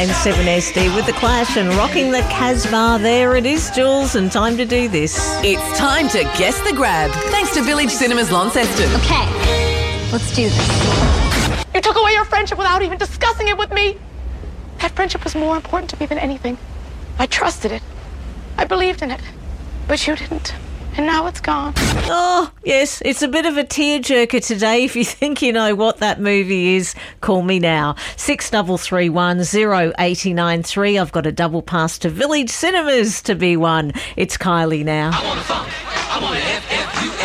And 7SD with The Clash and rocking the Casbah. There it is, Jules, and time to do this. It's time to guess the grab, thanks to Village Cinemas Launceston. Okay, let's do this. You took away your friendship without even discussing it with me. That friendship was more important to me than anything. I trusted it. I believed in it. But you didn't. And now it's gone. Oh, yes, it's a bit of a tearjerker today. If you think you know what that movie is, call me now. 6331 0893. I've got a double pass to Village Cinemas to be won. It's Kylie now. I want to funk. I want to